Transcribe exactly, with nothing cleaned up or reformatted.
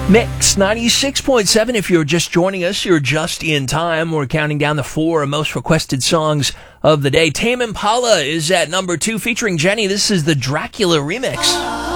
Mix ninety-six point seven. If you're just joining us, you're just in time. We're counting down the four most requested songs of the day. Tame Impala is at number two, featuring Jenny. This is the Dracula remix.